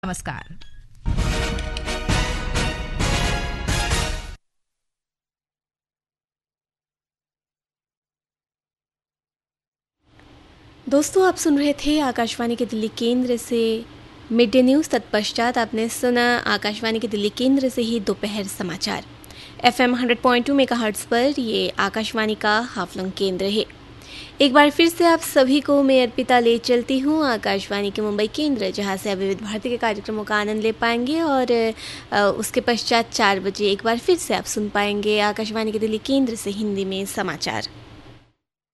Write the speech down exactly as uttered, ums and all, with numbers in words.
नमस्कार। दोस्तों, आप सुन रहे थे आकाशवाणी के दिल्ली केंद्र से मिड डे न्यूज़। तत्पश्चात आपने सुना आकाशवाणी के दिल्ली केंद्र से ही दोपहर समाचार। FM hundred point two megahertz पर ये आकाशवाणी का हाफलंग केंद्र है। एक बार फिर से आप सभी को मैं अर्पिता ले चलती हूँ आकाशवाणी के मुंबई केंद्र, जहाँ से आप विविध भारती के कार्यक्रमों का आनंद ले पाएंगे और उसके पश्चात चार बजे एक बार फिर से आप सुन पाएंगे आकाशवाणी के दिल्ली केंद्र से हिंदी में समाचार।